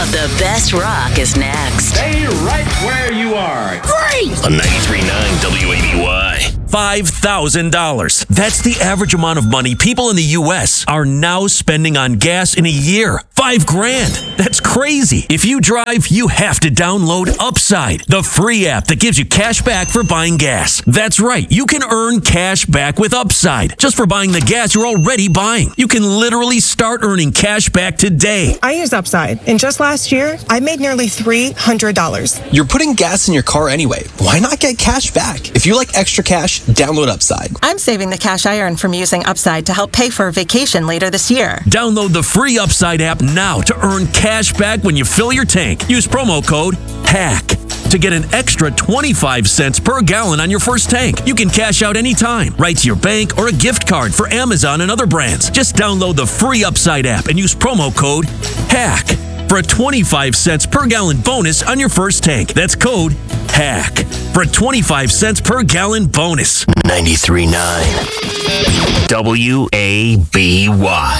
The best rock is next. Stay right where you are. Great! On 93.9 WABY. $5,000. That's the average amount of money people in the U.S. are now spending on gas in a year. $5,000. That's crazy. If you drive, you have to download Upside, the free app that gives you cash back for buying gas. That's right. You can earn cash back with Upside just for buying the gas you're already buying. You can literally start earning cash back today. I use Upside, and just last year, I made nearly $300. You're putting gas in your car anyway. Why not get cash back? If you like extra cash, download Upside. I'm saving the cash I earn from using Upside to help pay for a vacation later this year. Download the free Upside app now to earn cash back when you fill your tank. Use promo code HACK to get an extra 25 cents per gallon on your first tank. You can cash out anytime, right to your bank or a gift card for Amazon and other brands. Just download the free Upside app and use promo code HACK for a 25 cents per gallon bonus on your first tank. That's code HACK for a 25 cents per gallon bonus. 93.9 WABY.